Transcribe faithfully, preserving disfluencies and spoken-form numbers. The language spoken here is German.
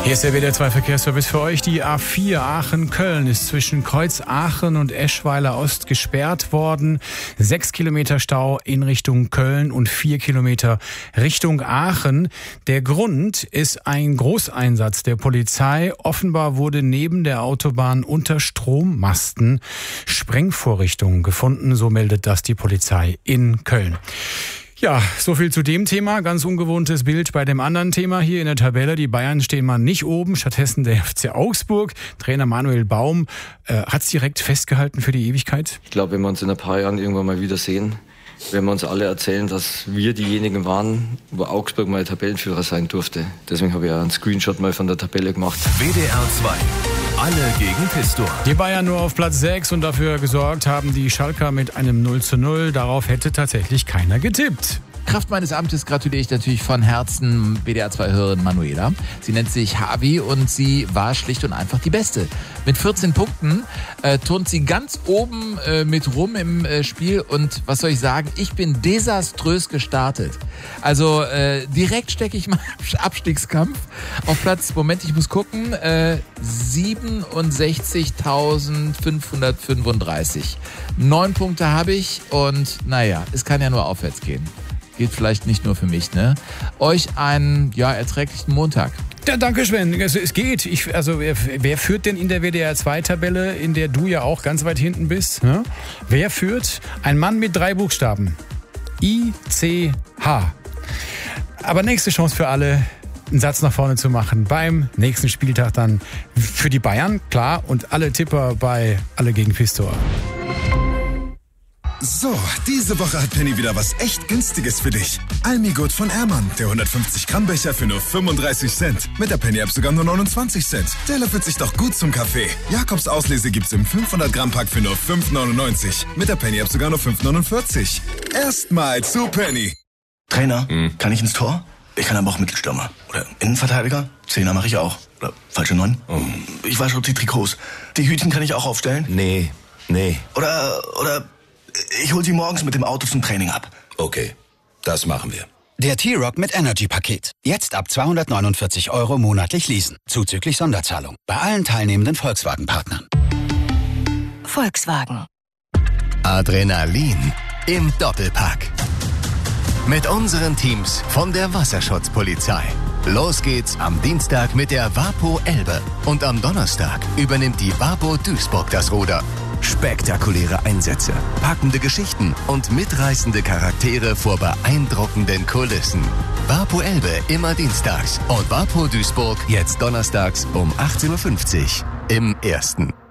Hier ist der W D R zwei Verkehrsservice für euch. Die A vier Aachen-Köln ist zwischen Kreuz Aachen und Eschweiler Ost gesperrt worden. Sechs Kilometer Stau in Richtung Köln und vier Kilometer Richtung Aachen. Der Grund ist ein Großeinsatz der Polizei. Offenbar wurde neben der Autobahn unter Strommasten Sprengvorrichtungen gefunden. So meldet das die Polizei in Köln. Ja, so viel zu dem Thema. Ganz ungewohntes Bild bei dem anderen Thema hier in der Tabelle. Die Bayern stehen mal nicht oben, stattdessen der F C Augsburg. Trainer Manuel Baum äh, hat es direkt festgehalten für die Ewigkeit. Ich glaube, wenn wir uns in ein paar Jahren irgendwann mal wiedersehen, werden wir uns alle erzählen, dass wir diejenigen waren, wo Augsburg mal Tabellenführer sein durfte. Deswegen habe ich ja einen Screenshot mal von der Tabelle gemacht. W D R zwei. Alle gegen Pistor. Die Bayern nur auf Platz sechs und dafür gesorgt haben die Schalker mit einem null zu null. Darauf hätte tatsächlich keiner getippt. Kraft meines Amtes gratuliere ich natürlich von Herzen W D R zwei-Hörerin Manuela. Sie nennt sich Havi und sie war schlicht und einfach die Beste. Mit vierzehn Punkten äh, turnt sie ganz oben äh, mit rum im äh, Spiel und was soll ich sagen, ich bin desaströs gestartet. Also äh, direkt stecke ich mal im Abstiegskampf auf Platz, Moment, ich muss gucken, äh, siebenundsechzigtausendfünfhundertfünfunddreißig. Neun Punkte habe ich und naja, es kann ja nur aufwärts gehen. Geht vielleicht nicht nur für mich, ne? Euch einen, ja, erträglichen Montag. Ja, danke, Sven. Also, es geht. Ich, also, wer, wer führt denn in der W D R zwei Tabelle, in der du ja auch ganz weit hinten bist? Ne? Wer führt? Ein Mann mit drei Buchstaben. I C H. Aber nächste Chance für alle, einen Satz nach vorne zu machen. Beim nächsten Spieltag dann für die Bayern, klar. Und alle Tipper bei Alle gegen Pistor. So, diese Woche hat Penny wieder was echt Günstiges für dich. Almigurt von Ehrmann, der hundertfünfzig Gramm Becher für nur fünfunddreißig Cent. Mit der Penny-App sogar nur neunundzwanzig Cent. Der löffelt sich doch gut zum Kaffee. Jakobs Auslese gibt's im fünfhundert Gramm Pack für nur fünf neunundneunzig. Mit der Penny-App sogar nur fünf neunundvierzig. Erstmal zu Penny. Trainer, hm. kann ich ins Tor? Ich kann aber auch Mittelstürmer. Oder Innenverteidiger? Zehner mache ich auch. Oder falsche Neun? Oh. Ich wasche die Trikots. Die Hütchen kann ich auch aufstellen? Nee, nee. Oder, oder... Ich hol sie morgens mit dem Auto zum Training ab. Okay, das machen wir. Der T-Rock mit Energy-Paket. Jetzt ab zweihundertneunundvierzig Euro monatlich leasen. Zuzüglich Sonderzahlung. Bei allen teilnehmenden Volkswagen-Partnern. Volkswagen. Adrenalin im Doppelpack. Mit unseren Teams von der Wasserschutzpolizei. Los geht's am Dienstag mit der Vapo Elbe. Und am Donnerstag übernimmt die Vapo Duisburg das Ruder. Spektakuläre Einsätze, packende Geschichten und mitreißende Charaktere vor beeindruckenden Kulissen. Vapo Elbe immer dienstags und Vapo Duisburg jetzt donnerstags um achtzehn Uhr fünfzig im Ersten.